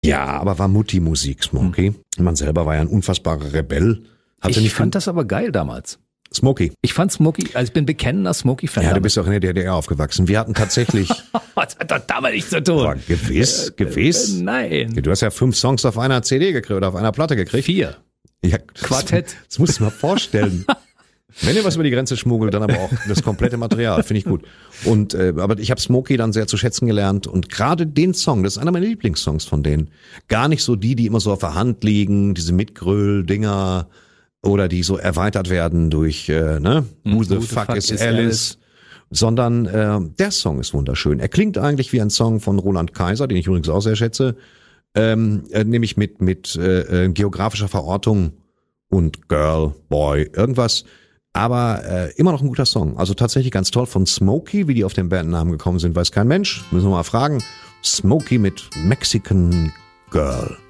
Ja, aber war Mutti-Musik, Smokey. Man selber war ja ein unfassbarer Rebell. Ich fand das aber geil damals. Smokey. Ich fand Smokey, also ich bin bekennender Smokey-Fan. Ja, du bist auch in der DDR aufgewachsen. Wir hatten tatsächlich... Das hat doch damit nichts zu tun. Boah, gewiss. Nein. Du hast ja 5 Songs auf einer CD gekriegt oder auf einer Platte gekriegt. 4. Ja, Quartett. Das musst du dir mal vorstellen. Wenn ihr was über die Grenze schmuggelt, dann aber auch das komplette Material, finde ich gut. Und aber ich habe Smokey dann sehr zu schätzen gelernt und gerade den Song, das ist einer meiner Lieblingssongs von denen. Gar nicht so die immer so auf der Hand liegen, diese Mitgröl-Dinger oder die so erweitert werden durch Who the fuck is Alice, sondern der Song ist wunderschön. Er klingt eigentlich wie ein Song von Roland Kaiser, den ich übrigens auch sehr schätze, nämlich mit geografischer Verortung und Girl, Boy, irgendwas. Aber immer noch ein guter Song. Also tatsächlich ganz toll von Smokey, wie die auf den Bandnamen gekommen sind, weiß kein Mensch. Müssen wir mal fragen. Smokey mit Mexican Girl.